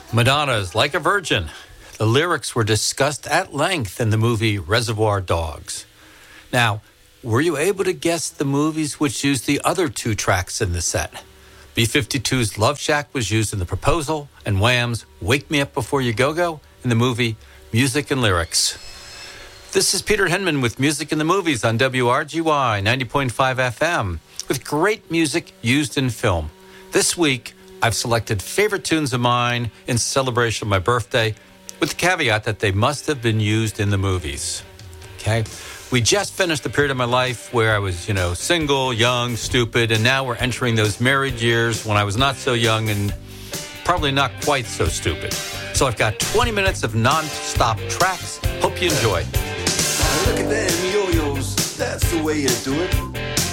Madonna's Like a Virgin. The lyrics were discussed at length in the movie Reservoir Dogs. Now, were you able to guess the movies which used the other two tracks in the set? B-52's Love Shack was used in The Proposal, and Wham's Wake Me Up Before You Go-Go in the movie Music and Lyrics. This is Peter Henman with Music in the Movies on WRGY 90.5 FM, with great music used in film. This week, I've selected favorite tunes of mine in celebration of my birthday, with the caveat that they must have been used in the movies. Okay? We just finished the period of my life where I was, single, young, stupid, and now we're entering those married years when I was not so young and probably not quite so stupid. So I've got 20 minutes of non-stop tracks. Hope you enjoy. Look at them yo-yos, that's the way you do it.